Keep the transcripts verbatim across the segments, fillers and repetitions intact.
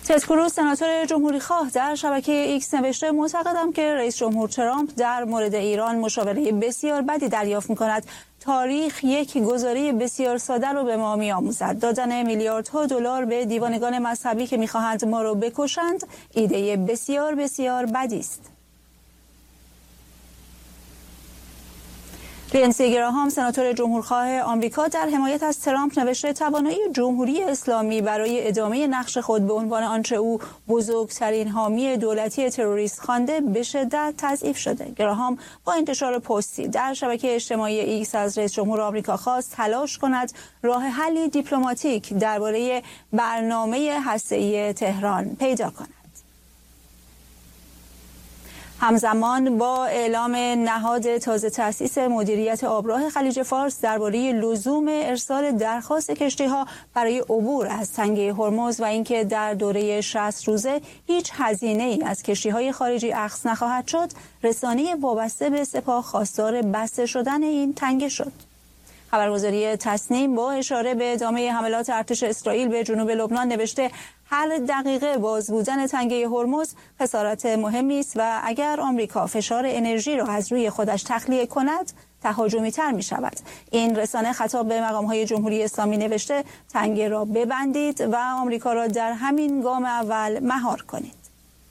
تد کروز سناتور جمهوریخواه در شبکه ایکس نوشته معتقدم که رئیس جمهور ترامپ در مورد ایران مشاوره بسیار بدی دریافت می‌کند. تاریخ یک گزاره بسیار ساده رو به ما می‌آموزد. دادن میلیاردها دلار به دیوانگان مذهبی که می‌خواهند ما رو بکشند ایده بسیار بسیار بدی است. لینسی گراهام سناتور جمهورخواه آمریکا در حمایت از ترامپ نوشته توانایی جمهوری اسلامی برای ادامه نقش خود به عنوان آنچه او بزرگترین حامی دولتی تروریست خوانده به شدت تضعیف شده. گراهام با انتشار پستی در شبکه اجتماعی ایکس از رئیس جمهور آمریکا خواست تلاش کند راه حلی دیپلماتیک درباره برنامه هسته‌ای تهران پیدا کند. همزمان با اعلام نهاد تازه تأسیس مدیریت آبراه خلیج فارس درباره لزوم ارسال درخواست کشتی‌ها برای عبور از تنگه هرمز و اینکه در دوره شصت روزه هیچ هزینه‌ای از کشتی‌های خارجی اخذ نخواهد شد، رسانه وابسته به سپاه خواستار بسته شدن این تنگه شد. خبرگزاری تصنیم با اشاره به ادامه حملات ارتش اسرائیل به جنوب لبنان نوشته هر دقیقه باز بودن تنگه هرمز خسارت مهمی است و اگر آمریکا فشار انرژی را از روی خودش تخلیه کند تهاجمی تر می شود. این رسانه خطاب به مقام‌های جمهوری اسلامی نوشته تنگه را ببندید و آمریکا را در همین گام اول مهار کنید.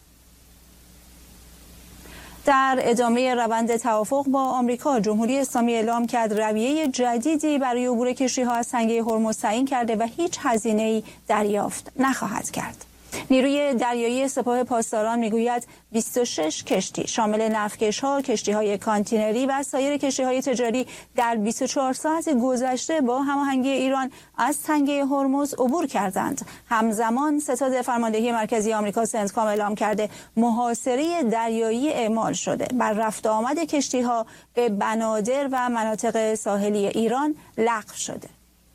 در ادامه روند توافق با آمریکا، جمهوری اسلامی اعلام کرد رویه جدیدی برای عبور کشتی‌ها از تنگه هرمز تعیین کرده و هیچ هزینه‌ای دریافت نخواهد کرد. نیروی دریایی سپاه پاسداران میگوید بیست و شش کشتی شامل نفتکش‌ها، کشتی‌های کانتینری و سایر کشتی‌های تجاری در بیست و چهار ساعت گذشته با هماهنگی ایران از تنگه هرمز عبور کردند. همزمان ستاد فرماندهی مرکزی آمریکا سنتکام اعلام کرده محاصره دریایی اعمال شده. بر رفت آمد کشتی‌ها به بنادر و مناطق ساحلی ایران لغو شده.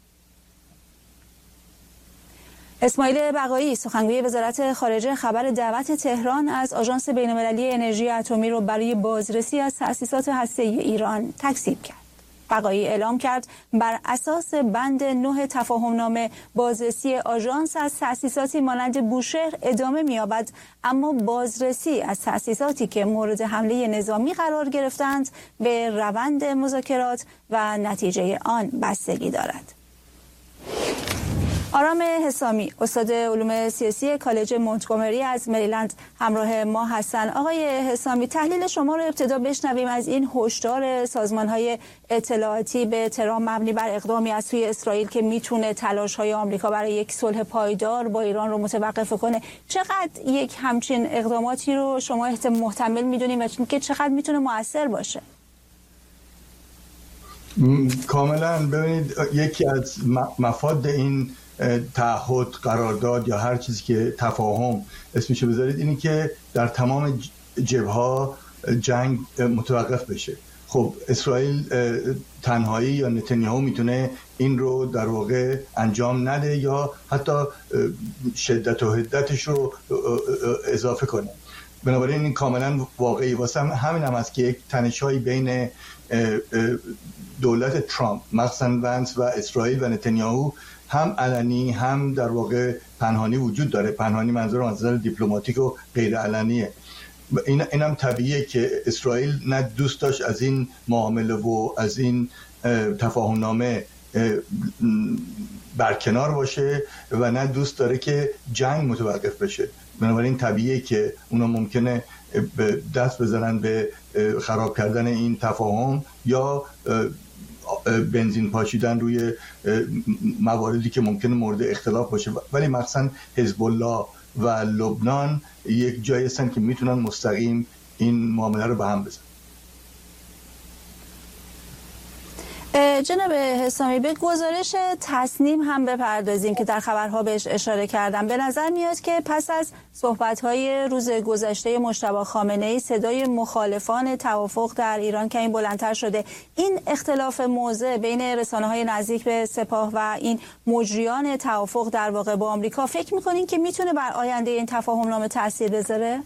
اسماعیل بقایی سخنگوی وزارت خارجه خبر دعوت تهران از آژانس بین‌المللی انرژی اتمی را برای بازرسی از تأسیسات هسته‌ای ایران تکذیب کرد. بقایی اعلام کرد بر اساس بند نه تفاهمنامه بازرسی آژانس از تأسیساتی مانند بوشهر ادامه می‌یابد، اما بازرسی از تأسیساتی که مورد حمله نظامی قرار گرفتند به روند مذاکرات و نتیجه آن بستگی دارد. آرام حسامی استاد علوم سیاسی کالج مونتگومری از مریلند همراه ما هستند. آقای حسامی، تحلیل شما رو ابتدا بشنویم از این هشدار سازمان‌های اطلاعاتی به تهران مبنی بر اقدامی از سوی اسرائیل که میتونه تلاش‌های آمریکا برای یک صلح پایدار با ایران رو متوقف کنه. چقدر یک همچین اقداماتی رو شما محتمل میدونید و که چقدر میتونه مؤثر باشه؟ کاملا ببینید، یکی از مفاد این تعهد، قرارداد یا هر چیزی که تفاهم اسمشو بذارید اینی که در تمام جبهه‌ها جنگ متوقف بشه. خب اسرائیل تنهایی یا نتانیاهو میتونه این رو در واقع انجام نده یا حتی شدت و حدتش رو اضافه کنه. بنابراین این کاملا واقعی. واسه همین هم است که یک تنش‌هایی بین دولت ترامپ مخصوصاً ونس و اسرائیل و نتانیاهو هم علنی هم در واقع پنهانی وجود داره. پنهانی منظورم از نظر دیپلماتیک و غیر علنیه. این اینم طبیعیه که اسرائیل نه دوست داشت از این معامله و از این تفاهمنامه برکنار باشه و نه دوست داره که جنگ متوقف بشه. بنابراین طبیعیه که اونا ممکنه دست بزنن به خراب کردن این تفاهم یا بنزین پاشیدن روی مواردی که ممکنه مورد اختلاف باشه. ولی مثلا حزب الله و لبنان یک جایی هستن که میتونن مستقیم این معامله رو به هم بزنن. جناب حسامی، به گزارش تصنیم هم بپردازیم که در خبرها بهش اشاره کردم. به نظر میاد که پس از صحبت‌های روز گذشته مجتبی خامنه‌ای صدای مخالفان توافق در ایران کمی بلندتر شده. این اختلاف موضع بین رسانه‌های نزدیک به سپاه و این مجریان توافق در واقع با آمریکا، فکر می‌کنین که میتونه بر آینده این تفاهمنامه تاثیر بذاره؟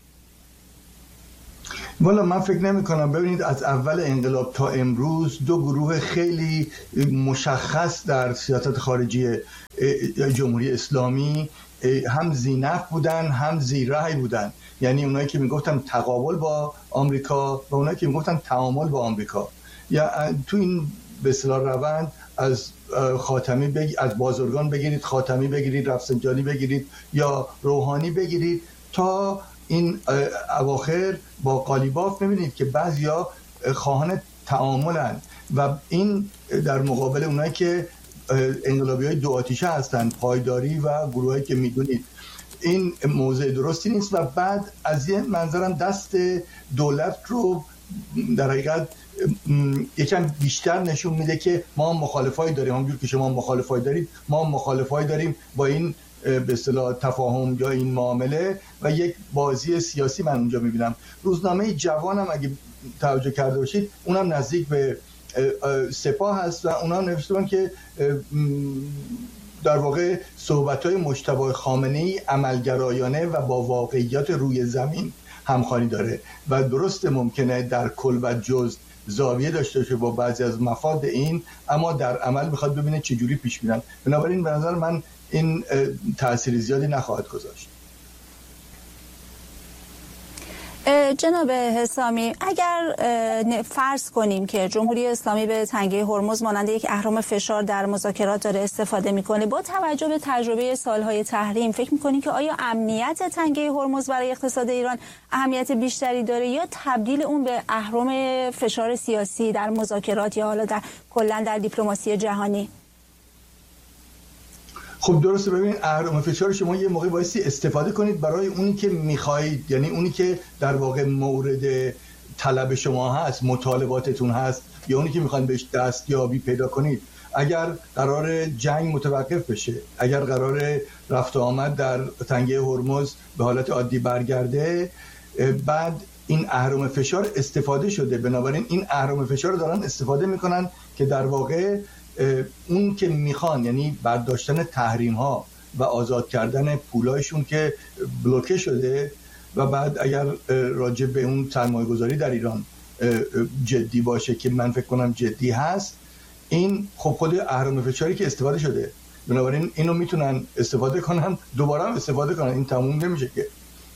والا من فکر نمی کنم. ببینید، از اول انقلاب تا امروز دو گروه خیلی مشخص در سیاست خارجی جمهوری اسلامی هم ذینفع بودن هم ذی‌رأی بودن، یعنی اونایی که میگفتن تقابل با آمریکا و اونایی که میگفتن تعامل با آمریکا. یا تو این به اصطلاح روند از خاتمی بگی... از بازرگان بگیرید، خاتمی بگیرید، رفسنجانی بگیرید یا روحانی بگیرید تا این اواخر با قالیباف، میبینید که بعضیا خواهان تعاملن و این در مقابل اونایی که انقلابی‌های دو آتیشه هستن، پایداری و گروهایی که میدونید این موضع درستی نیست. و بعد از یه منظرم دست دولت رو در حقیقت یکم بیشتر نشون میده که ما مخالفایی داریم، همونجور که شما مخالفایی دارید ما مخالفایی داریم با این به اصطلاح تفاهم یا این معامله، و یک بازی سیاسی من اونجا میبینم. روزنامه جوانم اگه توجه کرده باشید اونم نزدیک به سپاه هست و اونها نوشتن که در واقع صحبت‌های مجتبی خامنه‌ای عملگرایانه و با واقعیت روی زمین همخوانی داره و درست ممکنه در کل و جز زاویه داشته باشه با بعضی از مفاد این، اما در عمل میخواد ببینه چجوری پیش میرن. بنابراین به نظر من این تأثیر زیادی نخواهد گذاشت. جناب حسامی، اگر فرض کنیم که جمهوری اسلامی به تنگه هرمز مانند یک اهرم فشار در مذاکرات داره استفاده میکنه، با توجه به تجربه سالهای تحریم فکر میکنید که آیا امنیت تنگه هرمز برای اقتصاد ایران اهمیت بیشتری داره یا تبدیل اون به اهرم فشار سیاسی در مذاکرات یا حالا در کلا در دیپلماسی جهانی؟ خب درسته، ببینید اهرم فشار شما یه موقع بایستی استفاده کنید برای اونی که میخواهید، یعنی اونی که در واقع مورد طلب شما هست، مطالباتتون هست، یا اونی که میخواین بهش دستیابی پیدا کنید. اگر قرار جنگ متوقف بشه، اگر قرار رفت و آمد در تنگه هرمز به حالت عادی برگرده، بعد این اهرم فشار استفاده شده. بنابراین این اهرم فشار رو دارن استفاده میکنن که در واقع اون که میخوان، یعنی برداشتن تحریم ها و آزاد کردن پولایشون که بلوکه شده، و بعد اگر راجع به اون سرمایه گذاری در ایران جدی باشه که من فکر کنم جدی هست، این خب خود اهرم فشاری که استفاده شده، بنابراین اینو میتونن استفاده کنن، دوباره هم استفاده کنن، این تموم نمیشه که.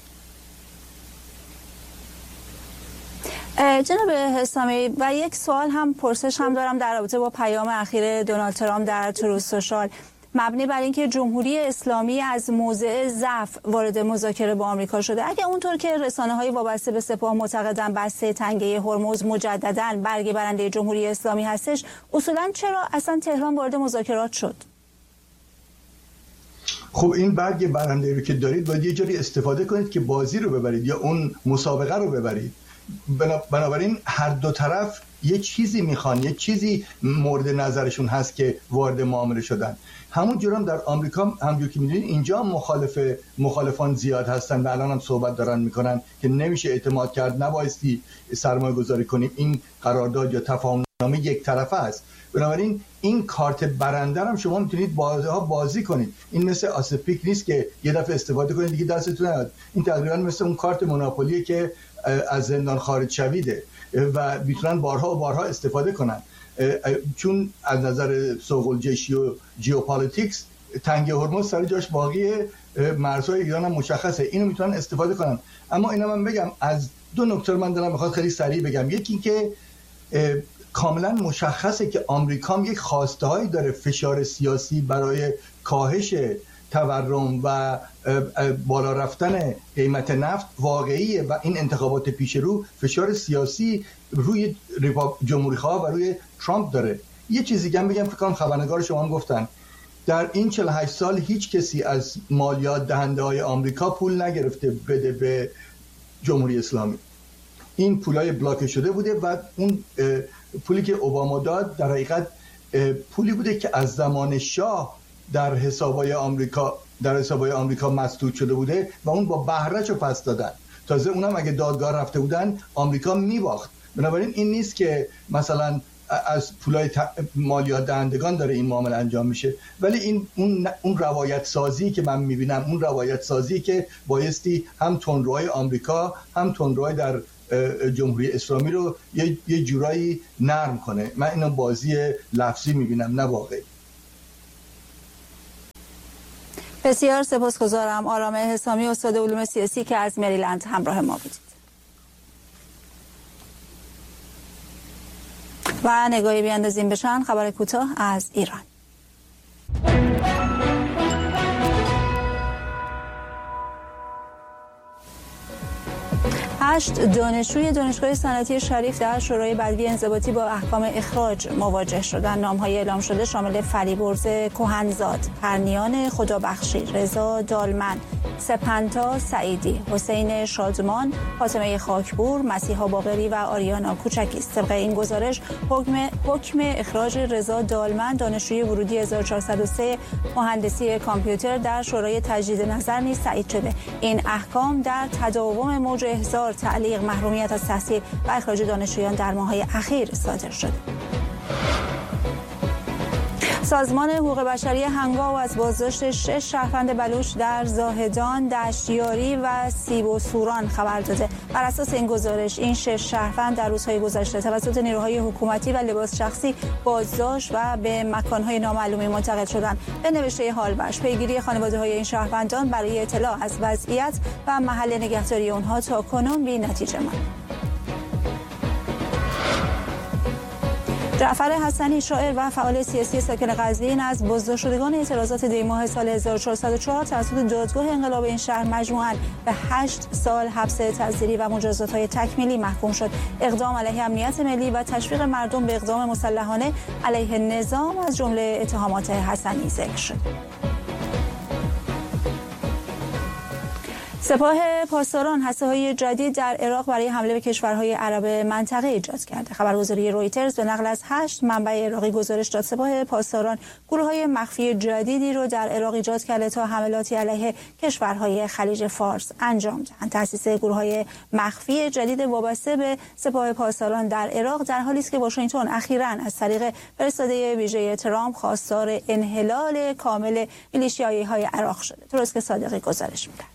جناب حسامی، و یک سوال هم پرسش هم دارم در رابطه با پیام اخیر دونالد ترامپ در تروث سوشال، مبنی بر اینکه جمهوری اسلامی از موضع ضعف وارد مذاکره با آمریکا شده. اگه اونطور که رسانه‌های وابسته به سپاه معتقدن بسته تنگه هرمز مجدداً برگ برنده جمهوری اسلامی هستش، اصولاً چرا اصلا تهران وارد مذاکرات شد؟ خب این برگ برنده رو که دارید باید یه جوری استفاده کنید که بازی رو ببرید یا اون مسابقه رو ببرید. بنابراین هر دو طرف یه چیزی میخوان، یه چیزی مورد نظرشون هست که وارد معامله شدن. همون جورم در آمریکا همونجور که میدونید اینجا مخالف مخالفان زیاد هستن و الان هم صحبت دارن میکنن که نمیشه اعتماد کرد، نبایستی سرمایه گذاری کنیم، این قرارداد یا تفاهمنامه یک طرفه است. بنابراین این کارت برنده هم شما میتونید بازی ها بازی کنید. این مثل آسپیک نیست که یه دفعه استفاده کنید دیگه دستتون نیاد. این تقریبا مثل اون کارت مونوپولیه که از زندان خارج شویده و میتونن بارها و بارها استفاده کنن، چون از نظر سوق الجیشی و جیوپالیتیکس تنگه هرمز سر جاش باقی، مرزهای ایران هم مشخصه، اینو میتونن استفاده کنن. اما اینا من بگم از دو نکته من دارم میخواد خیلی سریع بگم. یکی که کاملا مشخصه که آمریکا هم یک خواسته هایی داره، فشار سیاسی برای کاهش تورم و بالا رفتن قیمت نفت واقعیه و این انتخابات پیش رو فشار سیاسی روی جمهوری خواه و روی ترامپ داره. یه چیزی که هم بگم، فکر کنم خبرنگار شما هم گفتن، در این چهل و هشت سال هیچ کسی از مالیات دهنده های آمریکا پول نگرفته بده به جمهوری اسلامی. این پولای بلاک شده بوده و اون پولی که اوباما داد در حقیقت پولی بوده که از زمان شاه در حسابای آمریکا در حسابای آمریکا مسدود شده بوده و اون با بهره‌شو پس دادن. تازه اونم اگه دادگاه رفته بودن آمریکا میباخت. بنابراین این نیست که مثلا از پولای مالیات دهندگان داره این معامله انجام میشه، ولی این اون اون روایت سازی که من میبینم، اون روایت سازی که بایستی هم تندروهای آمریکا هم تندروهای در جمهوری اسلامی رو یه, یه جورایی نرم کنه. من اینو بازی لفظی میبینم، نه واقعی. بسیار سپاسگزارم آرام حسامی، استاد علوم سیاسی که از مریلند همراه ما بودید. و نگاهی بیاندازیم به چند خبر کوتاه از ایران. هشت دانشجوی دانشگاه صنعتی شریف در شورای بدوی انضباطی با احکام اخراج مواجه شدند. نام‌های اعلام شده شامل فریبرز کهنزاد، پرنیان خدابخشی، رضا دالمن، سپنتا سعیدی، حسین شادمان، فاطمه خاکپور، مسیحا باقری و آریانا کوچکی است. طبق این گزارش حکم حکم اخراج رضا دالمن دانشجوی ورودی هزار و چهارصد و سه مهندسی کامپیوتر در شورای تجدید نظر نیز تایید شده. این احکام در تداوم موج احضار، تعلیق، محرومیت از تحصیل و اخراج دانشجویان در ماه‌های اخیر صادر شده. سازمان حقوق بشری هنگاو از بازداشت شش شهروند بلوچ در زاهدان، دشتیاری و سیب و سوران خبر داده. بر اساس این گزارش این شش شهروند در روزهای گذشته توسط نیروهای حکومتی و لباس شخصی بازداشت و به مکانهای نامعلومی منتقل شدند. به نوشته حالبش پیگیری خانواده‌های این شهروندان برای اطلاع از وضعیت و محل نگهداری آنها تا کنون بی نتیجه ماند. جعفر حسنی شاعر و فعال سیاسی ساکن قزوین از بازداشت شدگان اعتراضات دی ماه سال هزار و چهارصد و چهار توسط دادگاه انقلاب این شهر مجموعاً به هشت سال حبس تعزیری و مجازات‌های تکمیلی محکوم شد. اقدام علیه امنیت ملی و تشویق مردم به اقدام مسلحانه علیه نظام از جمله اتهامات حسنی ذکر شد. سپاه پاسداران هسته‌های جدید در عراق برای حمله به کشورهای عرب منطقه ایجاد کرده. خبرگزاری رویترز به نقل از هشت منبع عراقی گزارش داد سپاه پاسداران گروه‌های مخفی جدیدی را در عراق ایجاد کرده تا حملاتی علیه کشورهای خلیج فارس انجام دهند. تأسیس گروه‌های مخفی جدید وابسته به سپاه پاسداران در عراق در حالی است که واشنگتن اخیراً از طریق فرستاده ویژه ترامپ خواستار انحلال کامل میلیشیایی‌های عراق شده. درست که صادقی گزارش می‌دهد.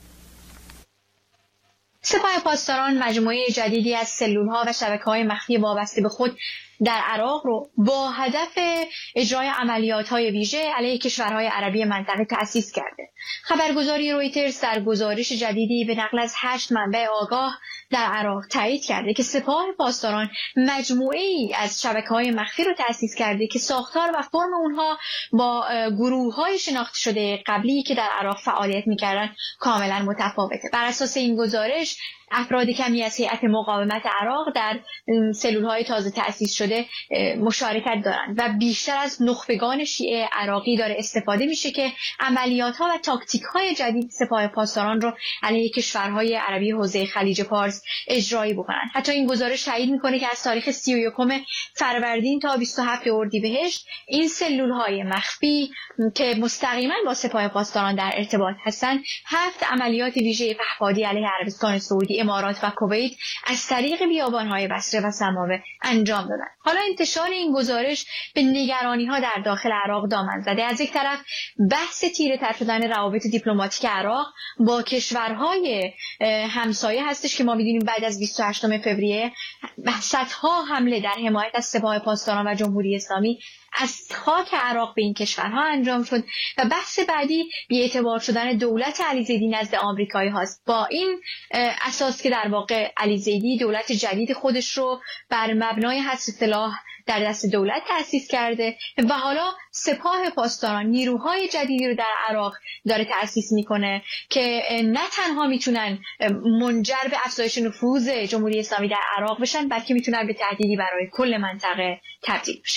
سپاه پاسداران مجموعه جدیدی از سلول‌ها و شبکه‌های مخفی وابسته به خود در عراق رو با هدف اجرای عملیات‌های ویژه علیه کشورهای عربی منطقه تأسیس کرده. خبرگزاری رویترز در گزارش جدیدی به نقل از هشت منبع آگاه در عراق تایید کرده که سپاه پاسداران مجموعه‌ای از شبکه‌های مخفی رو تأسیس کرده که ساختار و فرم اونها با گروه‌های شناخته شده قبلی که در عراق فعالیت می‌کردن کاملا متفاوته. بر اساس این گزارش افراد کمی از هیئت مقاومت عراق در سلول‌های تازه تأسیس شده مشارکت دارند و بیشتر از نخبگان شیعه عراقی داره استفاده میشه که عملیات‌ها و تاکتیک‌های جدید سپاه پاسداران رو علیه کشورهای عربی حوزه خلیج فارس اجرایی بکنند. حتی این گزارش تایید میکنه که از تاریخ سی و یکم فروردین تا بیست و هفتم اردیبهشت این سلول‌های مخفی که مستقیما با سپاه پاسداران در ارتباط هستند هفت عملیات ویژه پهپادی علیه عربستان سعودی، امارات و کویت از طریق بیابان‌های بصره و سماوه انجام دادند. حالا انتشار این گزارش به نگرانی‌ها در داخل عراق دامن زده. از یک طرف بحث تیره تر شدن روابط دیپلماتیک عراق با کشورهای همسایه هستش که ما می‌دونیم بعد از بیست و هشتم فوریه صدها حمله در حمایت از سپاه پاسداران و جمهوری اسلامی از خاک عراق به این کشورها انجام شد و بحث بعدی بی‌اعتبار شدن دولت علیزیدی نزد آمریکایی هاست. با این اساس که در واقع علیزیدی دولت جدید خودش رو بر مبنای حذف سلاح در دست دولت تأسیس کرده و حالا سپاه پاسداران نیروهای جدیدی رو در عراق داره تأسیس میکنه که نه تنها میتونن منجر به افزایش نفوذ جمهوری اسلامی در عراق بشن بلکه میتونن به تهدیدی برای کل منطقه تبدیل بشن.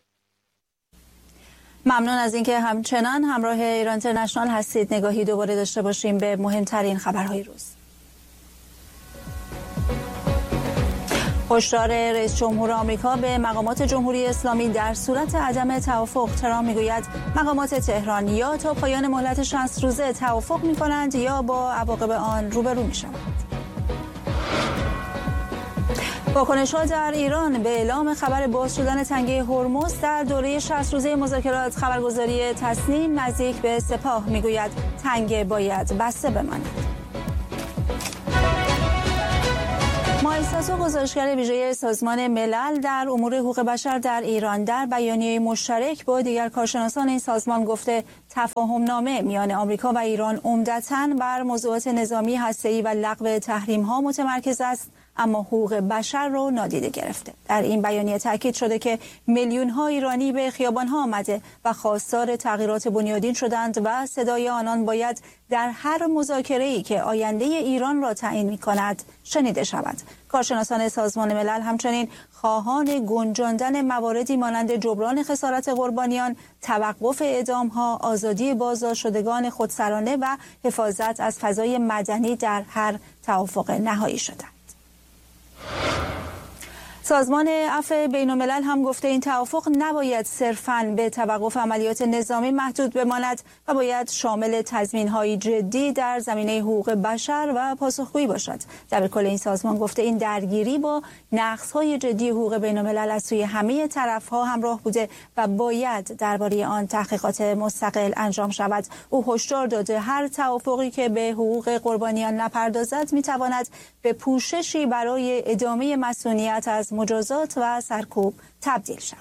ممنون از اینکه همچنان همراه ایران اینترنشنال هستید. نگاهی دوباره داشته باشیم به مهمترین خبرهای روز. هشدار رئیس جمهور آمریکا به مقامات جمهوری اسلامی در صورت عدم توافق. ترامپ میگوید مقامات تهران یا تا پایان مهلت شصت روزه توافق می‌کنند یا با عواقب آن روبرو می‌شوند. واکنش‌ها در ایران به اعلام خبر باز شدن تنگه هرمز در دوره شصت روزه مذاکرات. خبرگزاری تصنیم نزدیک به سپاه میگوید تنگه باید بسته بماند. مایلز ساسو گزارشگر ویژه سازمان ملل در امور حقوق بشر در ایران در بیانیه مشترک با دیگر کارشناسان این سازمان گفته تفاهم نامه میان آمریکا و ایران عمدتاً بر موضوعات نظامی هسته‌ای و لغو تحریم‌ها متمرکز است، اما حقوق بشر رو نادیده گرفته. در این بیانیه تاکید شده که میلیون‌ها ایرانی به خیابان‌ها آمده و خواستار تغییرات بنیادین شدند و صدای آنان باید در هر مذاکره‌ای که آینده ایران را تعیین می‌کند شنیده شود. کارشناسان سازمان ملل همچنین خواهان گنجاندن مواردی مانند جبران خسارت قربانیان، توقف اعدام‌ها، آزادی بازداشتشدگان خودسرانه و حفاظت از فضای مدنی در هر توافق نهایی شدند. سازمان عفو بین‌الملل هم گفته این توافق نباید صرفاً به توقف عملیات نظامی محدود بماند و باید شامل تضمین‌های جدی در زمینه حقوق بشر و پاسخگویی باشد. دبیرکل این سازمان گفته این درگیری با نقض‌های جدی حقوق بین‌الملل از سوی همه طرف‌ها همراه بوده و باید درباره آن تحقیقات مستقل انجام شود. او هشدار داده هر توافقی که به حقوق قربانیان نپردازد می‌تواند به پوششی برای ادامه مسئولیت از مجازات و سرکوب تبدیل شود.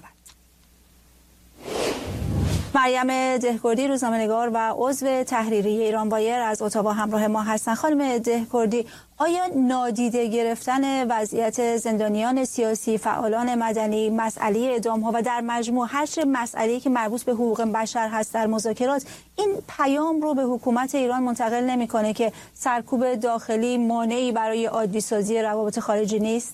مریم دهکردی روزنامه‌نگار و عضو تحریریه ایران وایر از اتاوا همراه ما هستند. خانم دهکردی، آیا نادیده گرفتن وضعیت زندانیان سیاسی، فعالان مدنی، مسئله اعدام‌ها و در مجموع هر چه مسئله‌ای که مربوط به حقوق بشر هست در مذاکرات این پیام رو به حکومت ایران منتقل نمی‌کنه که سرکوب داخلی مانعی برای عادی‌سازی روابط خارجی نیست؟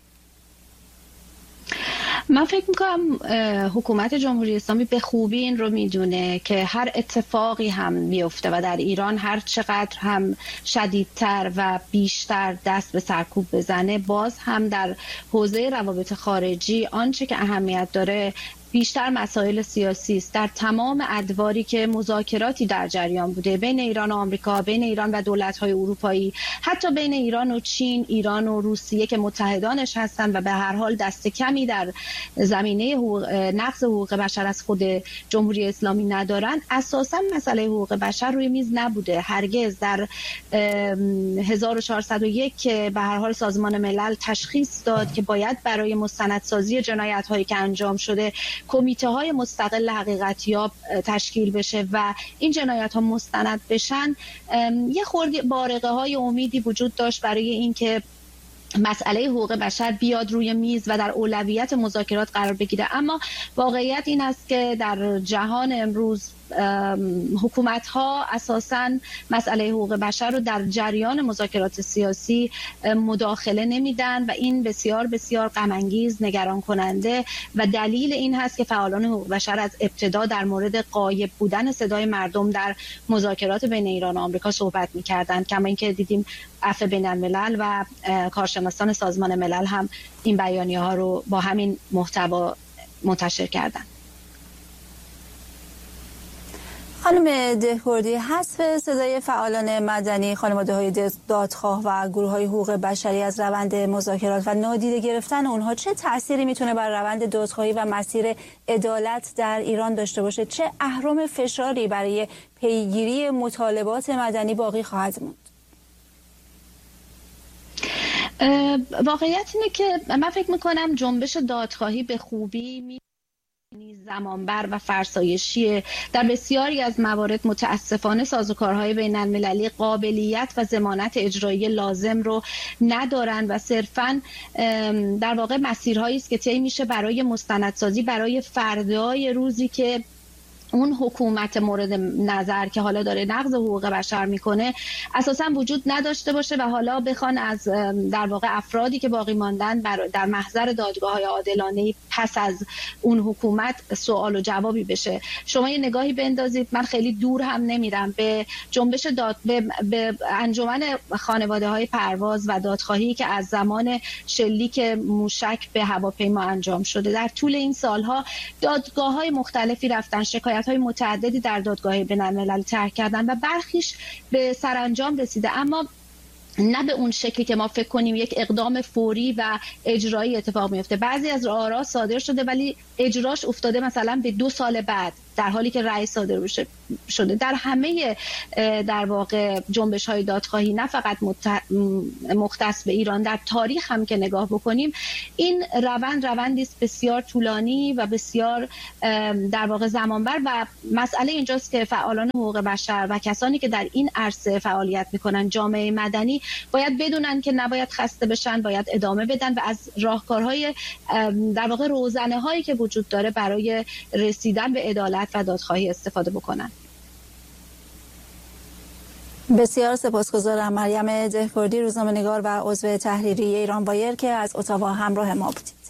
من فکر میکنم حکومت جمهوری اسلامی به خوبی این رو میدونه که هر اتفاقی هم بیفته و در ایران هر چقدر هم شدیدتر و بیشتر دست به سرکوب بزنه، باز هم در حوزه روابط خارجی آنچه که اهمیت داره بیشتر مسائل سیاسی است. در تمام ادواری که مذاکراتی در جریان بوده بین ایران و آمریکا، بین ایران و دولت‌های اروپایی، حتی بین ایران و چین، ایران و روسیه که متحدانش هستند و به هر حال دست کمی در زمینه حقوق، نقض حقوق بشر از خود جمهوری اسلامی ندارن، اساساً مسئله حقوق بشر روی میز نبوده. هرگز در هزار و چهارصد و یک که به هر حال سازمان ملل تشخیص داد که باید برای مستندسازی جنایت‌هایی که انجام شده کمیته های مستقل حقیقتیاب تشکیل بشه و این جنایت ها مستند بشن، یه خورده بارقه های امیدی وجود داشت برای اینکه مسئله حقوق بشر بیاد روی میز و در اولویت مذاکرات قرار بگیره. اما واقعیت این است که در جهان امروز حکومت ها اساساً مسئله حقوق بشر رو در جریان مذاکرات سیاسی مداخله نمیدن و این بسیار بسیار غم انگیز، نگران کننده و دلیل این هست که فعالان حقوق بشر از ابتدا در مورد غایب بودن صدای مردم در مذاکرات بین ایران و آمریکا صحبت می‌کردند. کما اینکه دیدیم عفو بین‌الملل و کارشناسان سازمان ملل هم این بیانیه ها رو با همین محتوا منتشر کردند. خانم دهکردی، حذف صدای فعالان مدنی، خانواده‌های دادخواه و گروه‌های حقوق بشری از روند مذاکرات و نادیده گرفتن اونها چه تأثیری میتونه بر روند دادخواهی و مسیر عدالت در ایران داشته باشه؟ چه اهرم فشاری برای پیگیری مطالبات مدنی باقی خواهد موند؟ واقعیت اینه که من فکر میکنم جنبش دادخواهی به خوبی می زمانبر و فرسایشی در بسیاری از موارد متاسفانه سازوکارهای بین المللی قابلیت و ضمانت اجرایی لازم رو ندارن و صرفاً در واقع مسیرهایی است که طی میشه برای مستندسازی برای فردای روزی که اون حکومت مورد نظر که حالا داره نقض حقوق بشر میکنه اساساً وجود نداشته باشه و حالا بخوان از در واقع افرادی که باقی ماندن در محضر دادگاه‌های عادلانه پس از اون حکومت سوال و جوابی بشه. شما یه نگاهی بندازید، من خیلی دور هم نمیرم، به جنبش داد به, به انجمن خانواده‌های پرواز و دادخواهی که از زمان شلیک موشک به هواپیما انجام شده. در طول این سالها دادگاه‌های مختلفی رفتن، شکایت های متعددی در دادگاه بین‌المللی طرح کردن و برخیش به سرانجام رسیده، اما نه به اون شکلی که ما فکر کنیم یک اقدام فوری و اجرایی اتفاق میفته. بعضی از آرا صادر شده ولی اجراش افتاده مثلا به دو سال بعد در حالی که رأی صادر شده. در همه در واقع جنبش‌های دادخواهی، نه فقط مختص به ایران، در تاریخ هم که نگاه بکنیم، این روند روندی است بسیار طولانی و بسیار در واقع زمانبر و مسئله اینجاست که فعالان حقوق بشر و کسانی که در این عرصه فعالیت میکنن، جامعه مدنی، باید بدونن که نباید خسته بشن، باید ادامه بدن و از راهکارهای در واقع روزنه هایی که وجود داره برای رسیدن به عدالت و دادخواهی استفاده بکنن. بسیار سپاسگزارم مریم دهکردی، روزنامه‌نگار و عضو تحریری ایران وایر که از اتاوا همراه ما بودید.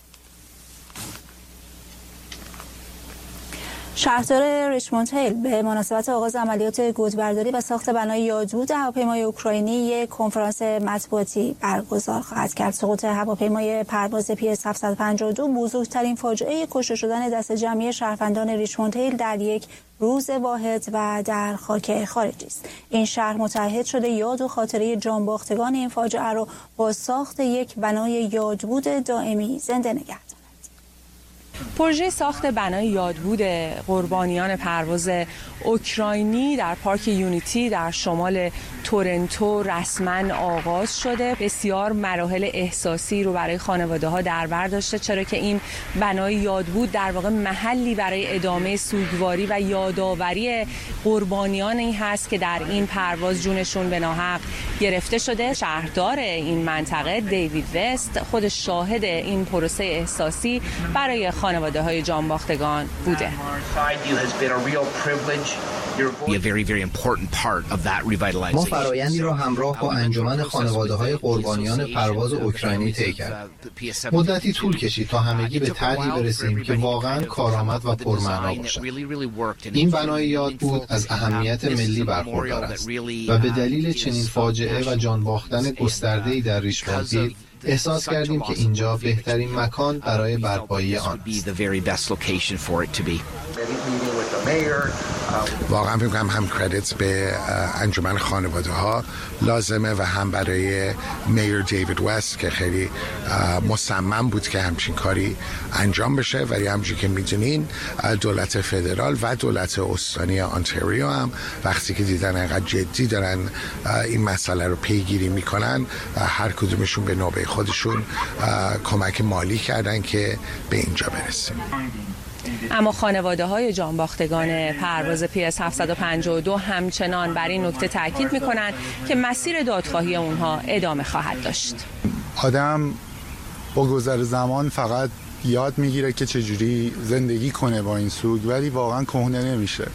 شهردار ریچموند هیل به مناسبت آغاز عملیات گودبرداری و ساخت بنای یادبود هواپیمای اوکراینی یک کنفرانس مطبوعاتی برگزار خواهد کرد. سقوط هواپیمای پرواز پی اس هفتصد و پنجاه و دو بزرگترین فاجعه کشته شدن دست جمعی شهروندان ریچموند هیل در یک روز واحد و در خاک خارجی است. این شهر متعهد شده یاد و خاطره جانباختگان این فاجعه را با ساخت یک بنای یادبود دائمی زنده نگه. پروژه ساخت بنای یادبود قربانیان پرواز اوکراینی در پارک یونیتی در شمال تورنتو رسما آغاز شده. بسیار مراحل احساسی رو برای خانواده ها در بر داشته، چرا که این بنای یادبود در واقع محلی برای ادامه سوگواری و یادآوری قربانیانی هست که در این پرواز جونشون به ناحق گرفته شده. شهردار این منطقه دیوید وست خود شاهد این پروسه احساسی برای خانواده های جانباختگان بوده. ما فرایندی را همراه با انجمن خانواده های قربانیان پرواز اوکراینی طی کردیم. مدتی طول کشید تا همگی به طرحی برسیم که واقعا کارآمد و پرمعنا باشد. این بنای یادبود از اهمیت ملی برخوردار است و به دلیل چنین فاجعه و جان باختن گسترده‌ای در ریچموند هیل احساس کردیم که اینجا بهترین مکان برای برپایی آن است. واقعا فکر کنم هم کردیت به انجمن خانواده ها لازمه و هم برای میر دیوید وست که خیلی مصمم بود که همچین کاری انجام بشه. ولی همچنین که میدونین دولت فدرال و دولت استانی آنتاریو هم وقتی که دیدن اینقدر جدی دارن این مسئله رو پیگیری میکنن، هر کدومشون به نوبه خودشون کمک مالی کردن که به اینجا برسیم. اما خانواده های جانباختگان پرواز پی اس هفتصد و پنجاه و دو همچنان بر این نکته تاکید میکنند که مسیر دادخواهی اونها ادامه خواهد داشت. آدم با گذر زمان فقط یاد میگیره که چجوری زندگی کنه با این سوگ، ولی واقعا کهنه نمیشه.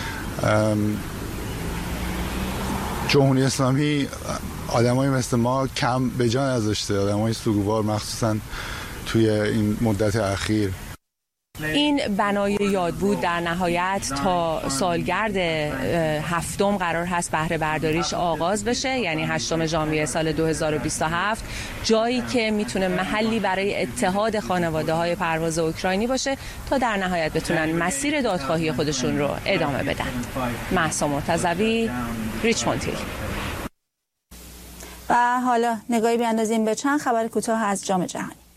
جمهوری اسلامی آدمای مثل ما کم به جا نذاشته، آدمای سوگوار مخصوصا توی این مدت اخیر. این بنای یادبود در نهایت تا سالگرد هفتم قرار هست بهره برداریش آغاز بشه، یعنی هشتم ژانویه سال دو هزار و بیست و هفت، جایی که میتونه محلی برای اتحاد خانواده های پرواز اوکراینی باشه تا در نهایت بتونن مسیر دادخواهی خودشون رو ادامه بدن. مهسا مرتضوی، ریچموند هیل. و حالا نگاهی بیاندازیم به چند خبر کوتاه از جام جهانی.